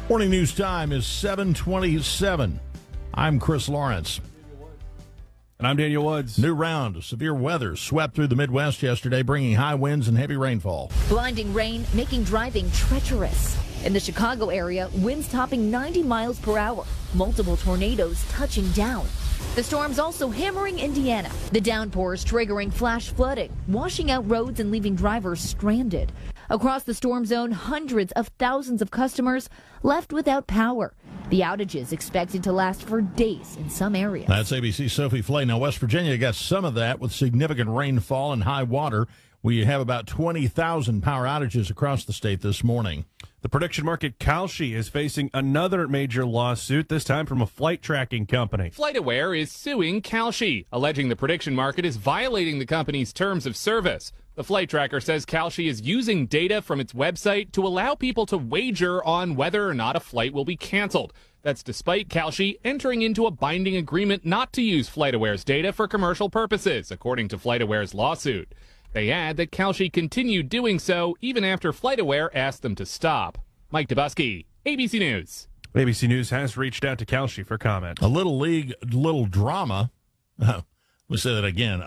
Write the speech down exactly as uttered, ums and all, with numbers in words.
Morning news time is seven twenty-seven. I'm Chris Lawrence. And I'm Daniel Woods. New round of severe weather swept through the Midwest yesterday, bringing high winds and heavy rainfall. Blinding rain making driving treacherous. In the Chicago area, winds topping ninety miles per hour. Multiple tornadoes touching down. The storm's also hammering Indiana. The downpours triggering flash flooding, washing out roads and leaving drivers stranded. Across the storm zone, hundreds of thousands of customers left without power. The outages expected to last for days in some areas. That's A B C's Sophie Flay. Now, West Virginia got some of that with significant rainfall and high water. We have about twenty thousand power outages across the state this morning. The prediction market Kalshi is facing another major lawsuit, this time from a flight tracking company. FlightAware is suing Kalshi, alleging the prediction market is violating the company's terms of service. The flight tracker says Kalshi is using data from its website to allow people to wager on whether or not a flight will be canceled. That's despite Kalshi entering into a binding agreement not to use FlightAware's data for commercial purposes, according to FlightAware's lawsuit. They add that Kalshi continued doing so even after FlightAware asked them to stop. Mike Dubusky, A B C News. A B C News has reached out to Kalshi for comment. A little league, little drama. We'll say that again.